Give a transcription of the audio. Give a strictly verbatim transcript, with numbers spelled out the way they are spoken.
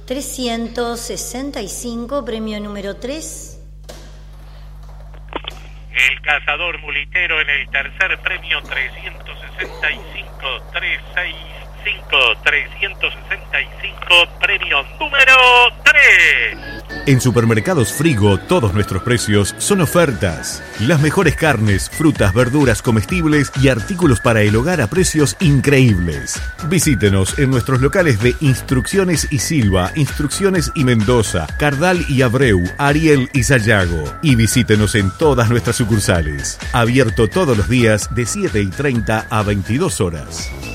trescientos sesenta y cinco, premio número tres. El cazador mulitero en el tercer premio, trescientos sesenta y cinco, trescientos sesenta y cinco, trescientos sesenta y cinco, premio número tres. En Supermercados Frigo, todos nuestros precios son ofertas. Las mejores carnes, frutas, verduras, comestibles y artículos para el hogar a precios increíbles. Visítenos en nuestros locales de Instrucciones y Silva, Instrucciones y Mendoza, Cardal y Abreu, Ariel y Sayago. Y visítenos en todas nuestras sucursales. Abierto todos los días de siete y treinta a veintidós horas.